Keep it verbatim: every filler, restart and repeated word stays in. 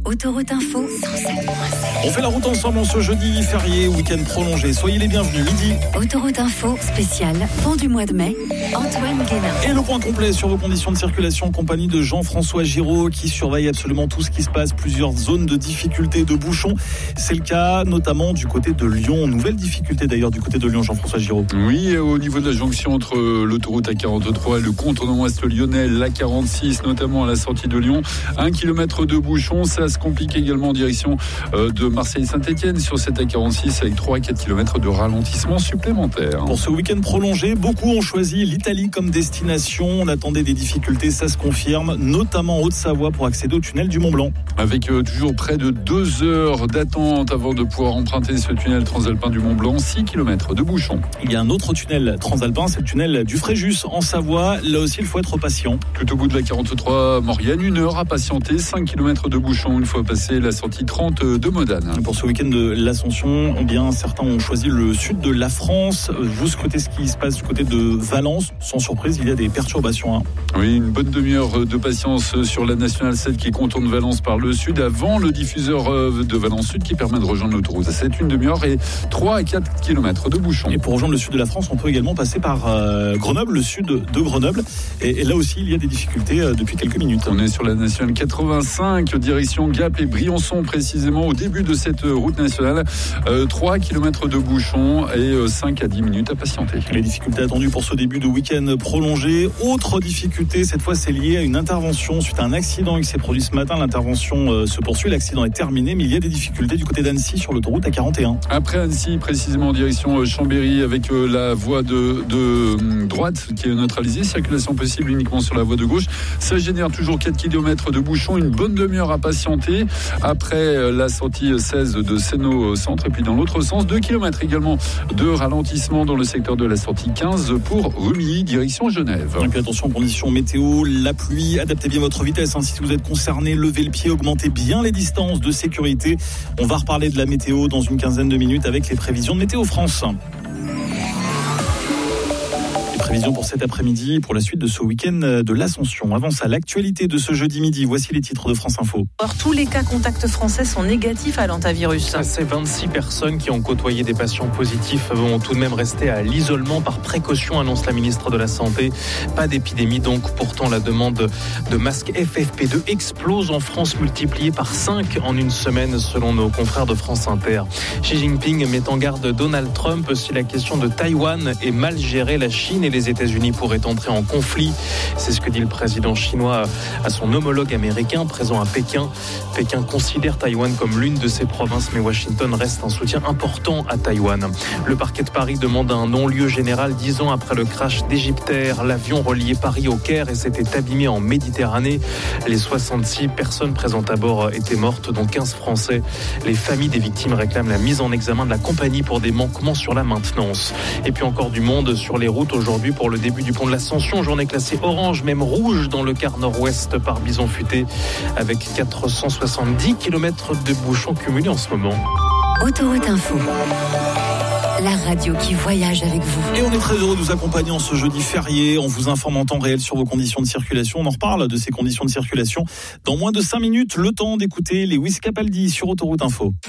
Autoroute Info cent sept point sept. On fait la route ensemble en ce jeudi férié, week-end prolongé. Soyez les bienvenus, midi. Autoroute Info spéciale pont du mois de mai, Antoine Guénin. Et le point complet sur vos conditions de circulation en compagnie de Jean-François Giraud qui surveille absolument tout ce qui se passe. Plusieurs zones de difficultés, de bouchons. C'est le cas notamment du côté de Lyon. Nouvelle difficulté d'ailleurs du côté de Lyon, Jean-François Giraud. Oui, au niveau de la jonction entre l'autoroute A quarante-trois et le contournement ouest lyonnais, l'A quarante-six, notamment à la sortie de Lyon. Un kilomètre de bouchons, ça se complique également en direction de Marseille-Saint-Etienne sur cette A quarante-six avec trois à quatre kilomètres de ralentissement supplémentaire. Pour ce week-end prolongé, beaucoup ont choisi l'Italie comme destination. On attendait des difficultés, ça se confirme, notamment en Haute-Savoie pour accéder au tunnel du Mont-Blanc. Avec euh, toujours près de deux heures d'attente avant de pouvoir emprunter ce tunnel transalpin du Mont-Blanc, six kilomètres de bouchons. Il y a un autre tunnel transalpin, c'est le tunnel du Fréjus en Savoie. Là aussi, il faut être patient. Tout au bout de la quarante-trois Maurienne, une heure à patienter, cinq kilomètres de bouchons une fois passé la sortie trente de Modane. Pour ce week-end de l'Ascension, eh bien, certains ont choisi le sud de la France. Vous scrutez ce qui se passe du côté de Valence. Sans surprise, il y a des perturbations. Hein. Oui, une bonne demi-heure de patience sur la nationale sept qui contourne Valence par le sud avant le diffuseur de Valence Sud qui permet de rejoindre l'autoroute A sept. Une demi-heure et trois à quatre kilomètres de bouchons. Et pour rejoindre le sud de la France, on peut également passer par euh, Grenoble, le sud de Grenoble. Et, et là aussi, il y a des difficultés euh, depuis quelques minutes. On est sur la nationale quatre-vingt-cinq, direction Gap et Briançon précisément au début de cette route nationale. Euh, trois kilomètres de bouchons et euh, cinq à dix minutes à patienter. Les difficultés attendues pour ce début de week-end prolongé. Autre difficulté, cette fois c'est lié à une intervention suite à un accident qui s'est produit ce matin. L'intervention euh, se poursuit, l'accident est terminé, mais il y a des difficultés du côté d'Annecy sur l'autoroute A quarante et un. Après Annecy, précisément en direction euh, Chambéry avec euh, la voie de, de euh, droite qui est neutralisée, circulation possible uniquement sur la voie de gauche. Ça génère toujours quatre kilomètres de bouchons, une bonne demi-heure à patienter. Après euh, la sortie seize de Sénaux Centre et puis dans l'autre sens, deux kilomètres également de ralentissement dans le secteur de la sortie quinze pour Rumilly, direction Genève. Et puis attention aux conditions météo, la pluie, adaptez bien votre vitesse. Hein. Si vous êtes concerné, levez le pied, augmentez bien les distances de sécurité. On va reparler de la météo dans une quinzaine de minutes avec les prévisions de Météo France. Prévision pour cet après-midi, pour la suite de ce week-end de l'Ascension. Avant ça, l'actualité de ce jeudi midi. Voici les titres de France Info. Or, tous les cas contacts français sont négatifs à l'hantavirus. Ces vingt-six personnes qui ont côtoyé des patients positifs vont tout de même rester à l'isolement par précaution, annonce la ministre de la Santé. Pas d'épidémie donc. Pourtant, la demande de masques F F P deux explose en France, multipliée par cinq en une semaine, selon nos confrères de France Inter. Xi Jinping met en garde Donald Trump si la question de Taïwan est mal gérée. La Chine et les États-Unis pourraient entrer en conflit. C'est ce que dit le président chinois à son homologue américain présent à Pékin. Pékin considère Taïwan comme l'une de ses provinces, mais Washington reste un soutien important à Taïwan. Le parquet de Paris demande un non-lieu général dix ans après le crash d'Egyptair. L'avion reliait Paris au Caire et s'était abîmé en Méditerranée. Les soixante-six personnes présentes à bord étaient mortes, dont quinze Français. Les familles des victimes réclament la mise en examen de la compagnie pour des manquements sur la maintenance. Et puis encore du monde sur les routes aujourd'hui pour le début du pont de l'Ascension. Journée classée orange, même rouge dans le quart nord-ouest par Bison Futé, avec quatre cent soixante-dix kilomètres de bouchons cumulés en ce moment. Autoroute Info, la radio qui voyage avec vous. Et on est très heureux de vous accompagner en ce jeudi férié. On vous informe en temps réel sur vos conditions de circulation. On en reparle de ces conditions de circulation dans moins de cinq minutes. Le temps d'écouter les Wiz Capaldi sur Autoroute Info.